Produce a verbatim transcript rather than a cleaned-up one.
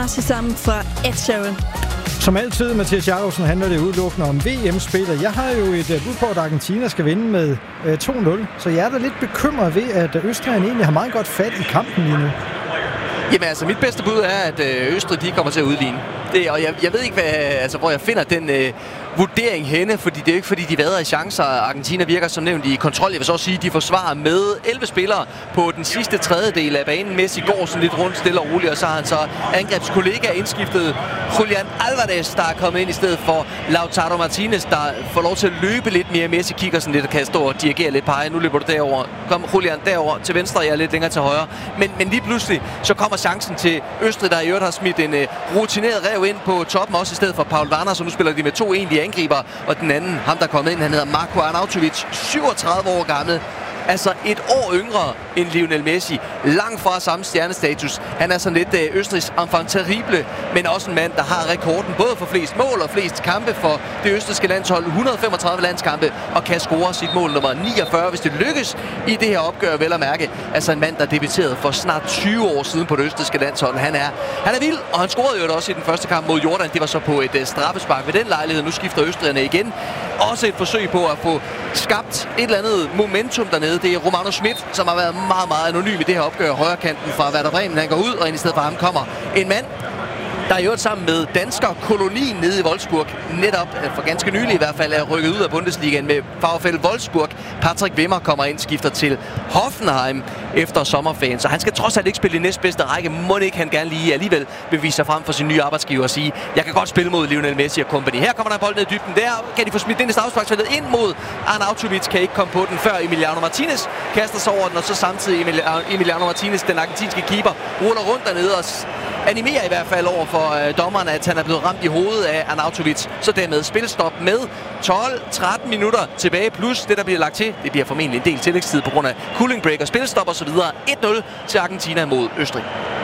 Marci sammen fra Ed Sheeran. Som altid, Mathias Jacobsen, handler det udelukkende om V M-spillet. Jeg har jo et bud på, at Argentina skal vinde med øh, to nul, så jeg er da lidt bekymret ved, at Østrig egentlig har meget godt fat i kampen lige nu. Jamen altså, mit bedste bud er, at øh, Østrig de kommer til at udligne. Det, og jeg, jeg ved ikke, hvad, altså, hvor jeg finder den øh, vurdering henne, fordi det er jo ikke, fordi de vader i chancer. Argentina virker som nævnt i kontrol. Jeg vil så sige, at de forsvarer med elleve spillere på den sidste tredjedel af banen. Messi går sådan lidt rundt stille og roligt, og så har han så angrebskollega indskiftet Julian Alvarez, der er kommet ind i stedet for Lautaro Martinez, der får lov til at løbe lidt mere. Messi kigger sådan lidt og kan stå og dirigere lidt pege. Nu løber du derover. Kom Julian derover til venstre, jeg er lidt længere til højre. Men, men lige pludselig, så kommer chancen til Østrig, der i øvrigt har smidt en uh, rutineret rev ind på toppen, også i stedet for Paul Warner, så nu spiller de med to egentlige angriber, og den anden, ham der er kommet ind, han hedder Marko Arnautovic, syvogtredive år gammel. Altså et år yngre end Lionel Messi. Langt fra samme stjernestatus. Han er sådan lidt øh, Østrigs enfant terrible, men også en mand, der har rekorden både for flest mål og flest kampe for det østrigske landshold. et hundrede og femogtredive landskampe, og kan score sit mål nummer niogfyrre, hvis det lykkes i det her opgør, vel at mærke. Altså en mand, der debuterede for snart tyve år siden på det østrigske landshold. Han er, han er vild, og han scorede jo også i den første kamp mod Jordan. Det var så på et øh, straffespark ved den lejlighed. Nu skifter østrigerne igen. Også et forsøg på at få skabt et eller andet momentum dernede. Det er Romano Schmidt, som har været meget, meget anonym i det her opgør. Højrekanten fra Werder Bremen. Han går ud, og ind i stedet for ham kommer en mand, der er jo sammen med dansker-kolonien nede i Wolfsburg, netop for ganske nylig i hvert fald, er rykket ud af Bundesligaen med VfL Wolfsburg. Patrick Wimmer kommer ind, skifter til Hoffenheim efter sommerferien, så han skal trods alt ikke spille i næstbedste række. Må ikke han gerne lige alligevel bevise sig frem for sin nye arbejdsgiver og sige, jeg kan godt spille mod Lionel Messi og company. Her kommer der en bold ned i dybden. Der kan de få smidt ind i straffesparksfeltet ind mod Arnautovic, kan ikke komme på den, før Emiliano Martinez kaster sig over den, og så samtidig Emiliano Martinez, den argentinske keeper, ruller rundt dernede og animerer i hvert fald over for øh, dommeren, at han er blevet ramt i hovedet af Arnautovic. Så dermed spilstop med tolv tretten minutter tilbage, plus det, der bliver lagt til. Det bliver formentlig en del tillægstid på grund af cooling break og spilstop osv. et nul til Argentina mod Østrig.